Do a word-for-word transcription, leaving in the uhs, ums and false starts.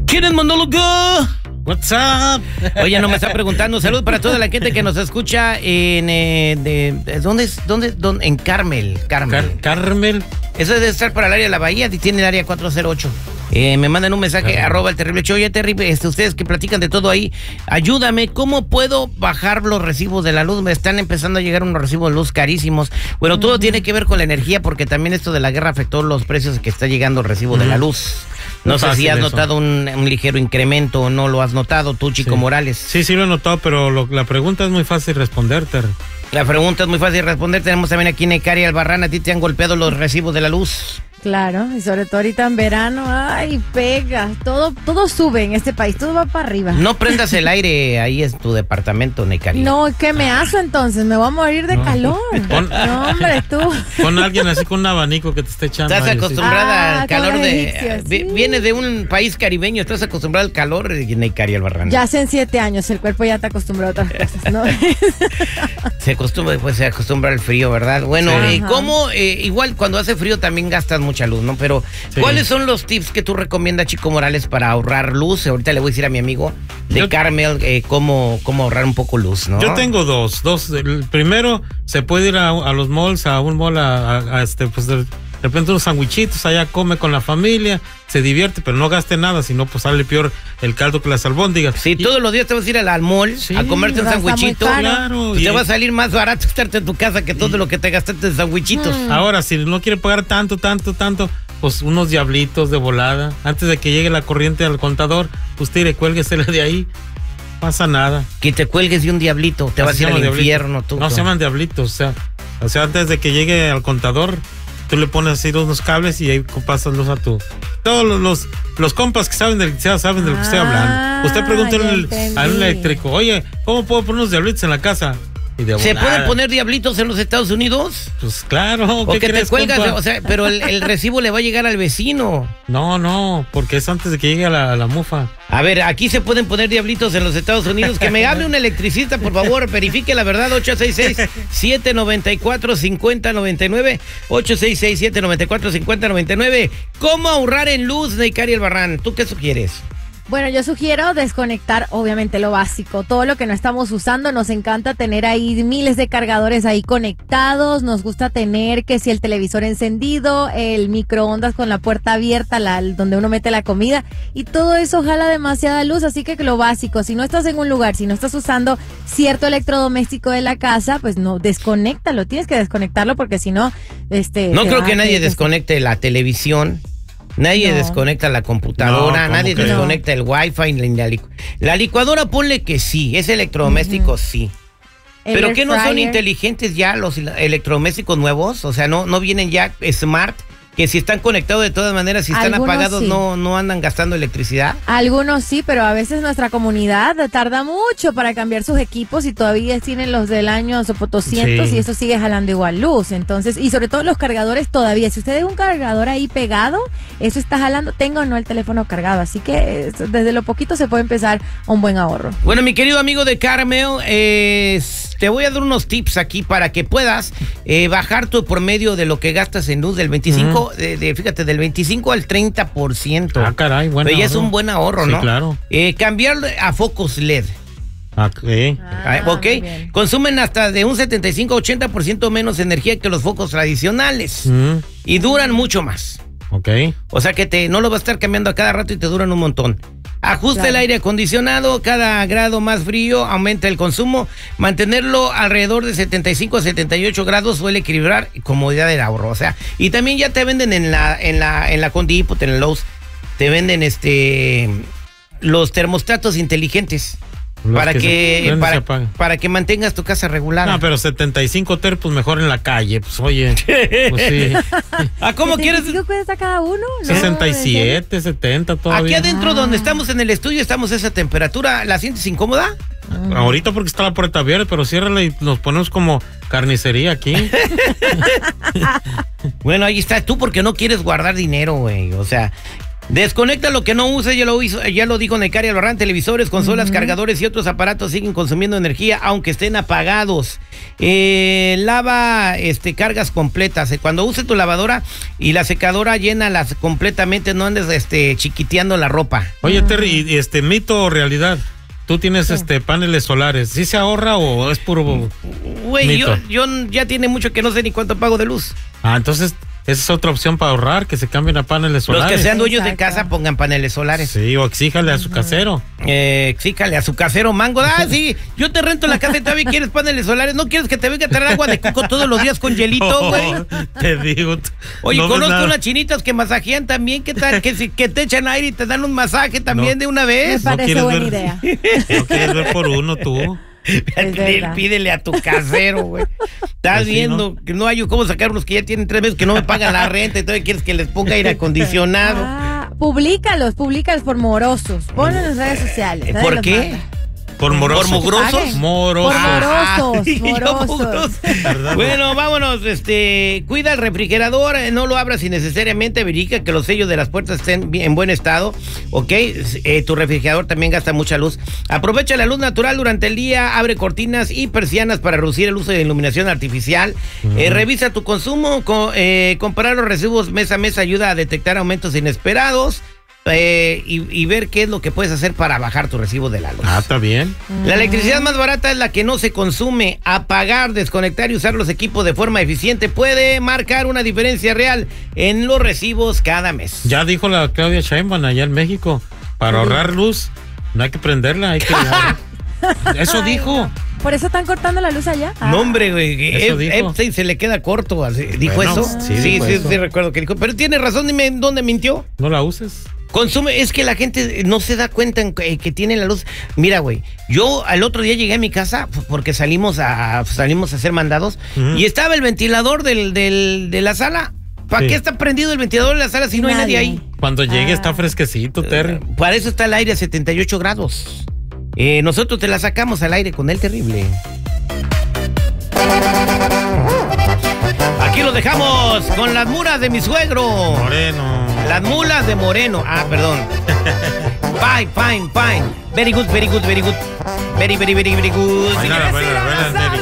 ¿Quién es monólogo? What's up? Oye, no me está preguntando. Salud para toda la gente que nos escucha en... Eh, de, de- ¿Dónde es? ¿Dónde, dónde? En Carmel. Carmel. Car Carmel. Eso debe estar para el área de la Bahía. Tiene el área cuatro cero ocho. Eh, me mandan un mensaje, Carmel. arroba el terrible show. Oye, terrible, este, ustedes que platican de todo ahí, ayúdame. ¿Cómo puedo bajar los recibos de la luz? Me están empezando a llegar unos recibos de luz carísimos. Bueno, todo uh-huh. tiene que ver con la energía, porque también esto de la guerra afectó los precios que está llegando el recibo uh-huh. de la luz. No, no sé si has eso. notado un, un ligero incremento o no lo has notado tú, Chico sí. Morales. Sí, sí lo he notado, pero lo, la pregunta es muy fácil responderte. La pregunta es muy fácil responder. Tenemos también aquí en Ecari Albarrán. ¿A ti te han golpeado los recibos de la luz? Claro, y sobre todo ahorita en verano, ay, pega, todo, todo sube en este país, todo va para arriba. No prendas el aire ahí en tu departamento, Necari. No, ¿qué me hace entonces? Me voy a morir de no. calor. Con, no, hombre, tú. Con alguien así con un abanico que te esté echando. Estás ahí, acostumbrada sí. al calor ah, de... egipcios, sí. Viene de un país caribeño, estás acostumbrada al calor, Necari Albarrán. Ya hace siete años, el cuerpo ya te acostumbró a otras cosas, ¿no? Se acostumbra, pues se acostumbra al frío, ¿verdad? Bueno, sí. eh, ¿cómo? Eh, igual cuando hace frío también gastas mucha luz, ¿no? Pero sí. ¿cuáles son los tips que tú recomiendas, Chico Morales, para ahorrar luz? Ahorita le voy a decir a mi amigo de yo, Carmel eh, cómo, cómo ahorrar un poco luz, ¿no? Yo tengo dos, dos. El primero, se puede ir a, a los malls, a un mall, a, a, a este, pues de, de repente unos sandwichitos, allá come con la familia, se divierte, pero no gaste nada, sino pues sale peor el caldo que las albóndigas. Sí, y, todos los días te vas a ir al, al mall sí, a comerte un sandwichito. Claro. Y te va a salir más barato estarte en tu casa que todo y, lo que te gastaste en sandwichitos. Hmm. Ahora, si no quiere pagar tanto, tanto, tanto, pues unos diablitos de volada. Antes de que llegue la corriente al contador, usted le cuélguesela de ahí. Pasa nada. Que te cuelgues de un diablito, te vas a ir al infierno tú. No se llaman diablitos, o sea, o sea, antes de que llegue al contador, tú le pones así unos cables y ahí pasas luz a tu... Todos los, los, los compas que saben de electricidad saben de lo que estoy hablando. Usted pregúntale a un eléctrico, oye, ¿cómo puedo poner unos diablitos en la casa? ¿Se pueden poner diablitos en los Estados Unidos? Pues claro. ¿qué o que crees, te cuelgas, compa? O sea, pero el, el recibo le va a llegar al vecino. No, no, porque es antes de que llegue a la, a la mufa. A ver, aquí se pueden poner diablitos en los Estados Unidos. Que me hable un electricista, por favor, verifique la verdad. ocho seis seis, siete nueve cuatro, cinco cero nueve nueve, ocho seis seis, siete nueve cuatro, cinco cero nueve nueve. ¿Cómo ahorrar en luz, Necari Albarrán? ¿Tú qué sugieres? Bueno, yo sugiero desconectar, obviamente, lo básico, todo lo que no estamos usando. Nos encanta tener ahí miles de cargadores ahí conectados, nos gusta tener que si el televisor encendido, el microondas con la puerta abierta, la, donde uno mete la comida, y todo eso jala demasiada luz, así que lo básico, si no estás en un lugar, si no estás usando cierto electrodoméstico de la casa, pues no, desconéctalo, tienes que desconectarlo porque si no, este... No creo que nadie desconecte la televisión. Nadie no. desconecta la computadora, no, nadie desconecta no? el wifi, la, licu la licuadora ponle que sí, es electrodoméstico, uh-huh. sí. El Pero ¿qué no fryer? Son inteligentes ya los electrodomésticos nuevos? O sea, no, no vienen ya smart, que si están conectados de todas maneras, si están Algunos apagados sí. no, no andan gastando electricidad. Algunos sí, pero a veces nuestra comunidad tarda mucho para cambiar sus equipos y todavía tienen los del año doscientos sí. y eso sigue jalando igual luz. Entonces, y sobre todo los cargadores todavía, si usted deja un cargador ahí pegado, eso está jalando, tenga o no el teléfono cargado. Así que desde lo poquito se puede empezar un buen ahorro. Bueno, mi querido amigo de Carmel, eh, te voy a dar unos tips aquí para que puedas eh, bajar tu promedio de lo que gastas en luz del veinticinco, uh-huh. de, de, fíjate, del veinticinco al treinta por ciento. Ah, caray, bueno. Pero ya es un buen ahorro, sí, ¿no? Claro. Eh, cambiar a focos L E D. Okay. Ah, ok. Consumen hasta de un setenta y cinco a ochenta por ciento menos energía que los focos tradicionales. Uh-huh. Y duran mucho más. Ok. O sea que te, no lo vas a estar cambiando a cada rato y te duran un montón. Ajusta claro. el aire acondicionado, cada grado más frío aumenta el consumo. Mantenerlo alrededor de setenta y cinco a setenta y ocho grados suele equilibrar comodidad del ahorro. O sea, y también ya te venden en la, en la, en la Home Depot, en el Lowe's, te venden este los termostatos inteligentes. Los para que, que para, para que mantengas tu casa regulada. No, pero setenta y cinco terpos mejor en la calle, pues oye. Pues sí. ¿A cómo quieres? ¿setenta y cinco cuesta cada uno? sesenta y siete, no, setenta todavía. Aquí adentro ah. donde estamos en el estudio estamos a esa temperatura, ¿la sientes incómoda? Mm. Ahorita porque está la puerta abierta, pero ciérrala y nos ponemos como carnicería aquí. Bueno, ahí está, tú porque no quieres guardar dinero, güey, o sea... Desconecta lo que no uses, ya lo hizo, ya lo dijo Necari Albarrán. Televisores, consolas, uh-huh. cargadores y otros aparatos siguen consumiendo energía aunque estén apagados. Eh, lava este, cargas completas. Cuando uses tu lavadora y la secadora, llénalas completamente, no andes este, chiquiteando la ropa. Oye, Terry, este mito o realidad. Tú tienes sí. este paneles solares. ¿Sí se ahorra o es puro Güey, yo, yo ya tiene mucho que no sé ni cuánto pago de luz. Ah, entonces esa es otra opción para ahorrar, que se cambien a paneles solares. Los que sean dueños Exacto. de casa pongan paneles solares. Sí, o exíjale a su casero. Eh, exíjale a su casero mango. Ah, sí, yo te rento la casa y todavía quieres paneles solares. ¿No quieres que te venga a traer agua de coco todos los días con hielito, güey? Oh, te digo. Oye, no conozco unas chinitas que masajean también. ¿Qué tal? Que, que te echan aire y te dan un masaje también no, de una vez. Me parece ¿No buena ver, idea. No quieres ver por uno tú. Pídele, pídele a tu casero, güey. Estás pues sí, viendo ¿no? que no hay cómo sacar unos que ya tienen tres meses que no me pagan la renta y todavía quieres que les ponga aire acondicionado. Ah, públicalos, públicalos por morosos. Ponlo en las redes sociales. ¿Por qué? Manda. ¿Por morosos? ¿Por mugrosos? Morosos. Por morosos, Ay, morosos. Bueno, vámonos, este, cuida el refrigerador, no lo abras innecesariamente, verifica que los sellos de las puertas estén en buen estado, ¿ok? Eh, tu refrigerador también gasta mucha luz. Aprovecha la luz natural durante el día, abre cortinas y persianas para reducir el uso de iluminación artificial. Uh-huh. Eh, revisa tu consumo, con, eh, comparar los recibos mes a mes ayuda a detectar aumentos inesperados. Eh, y, y ver qué es lo que puedes hacer para bajar tu recibo de la luz. Ah, está bien. La electricidad más barata es la que no se consume. Apagar, desconectar y usar los equipos de forma eficiente puede marcar una diferencia real en los recibos cada mes. Ya dijo la Claudia Sheinbaum allá en México, para ahorrar luz no hay que prenderla, hay que eso dijo. ¿Por eso están cortando la luz allá? Ah. No, hombre, güey. Epstein se le queda corto. ¿Dijo bueno, eso? Sí, sí, dijo sí, eso. sí, recuerdo que dijo. Pero tiene razón, dime dónde mintió. No la uses. Consume, es que la gente no se da cuenta en que, que tiene la luz. Mira, güey, yo al otro día llegué a mi casa porque salimos a salimos a hacer mandados uh-huh. y estaba el ventilador del, del, de la sala. ¿Para sí. qué está prendido el ventilador de la sala si no nadie. hay nadie ahí? Cuando llegue ah. está fresquecito, Terry. Uh, para eso está el aire a setenta y ocho grados. Eh, nosotros te la sacamos al aire con el terrible. Aquí lo dejamos con las mulas de mi suegro. Moreno. Las mulas de Moreno. Ah, perdón. Fine, fine, fine. Very good, very good, very good. Very, very, very, very good. Baila, baila, baila,